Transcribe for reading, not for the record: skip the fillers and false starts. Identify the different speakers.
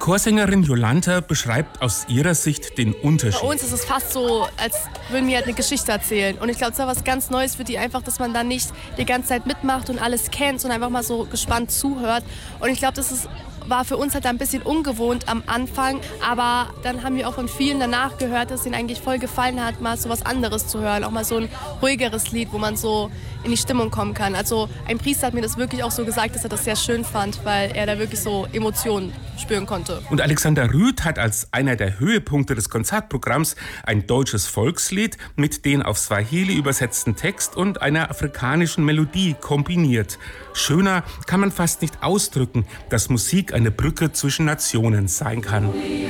Speaker 1: Chorsängerin Jolanta beschreibt aus ihrer Sicht den Unterschied.
Speaker 2: Bei uns ist es fast so, als würden wir halt eine Geschichte erzählen. Und ich glaube, es war was ganz Neues für die einfach, dass man da nicht die ganze Zeit mitmacht und alles kennt, sondern einfach mal so gespannt zuhört. Und ich glaube, war für uns halt ein bisschen ungewohnt am Anfang, aber dann haben wir auch von vielen danach gehört, dass es ihnen eigentlich voll gefallen hat, mal so was anderes zu hören, auch mal so ein ruhigeres Lied, wo man so in die Stimmung kommen kann. Also ein Priester hat mir das wirklich auch so gesagt, dass er das sehr schön fand, weil er da wirklich so Emotionen spüren konnte.
Speaker 1: Und Alexander Rüth hat als einer der Höhepunkte des Konzertprogramms ein deutsches Volkslied mit den auf Swahili übersetzten Text und einer afrikanischen Melodie kombiniert. Schöner kann man fast nicht ausdrücken, dass Musik eine Brücke zwischen Nationen sein kann.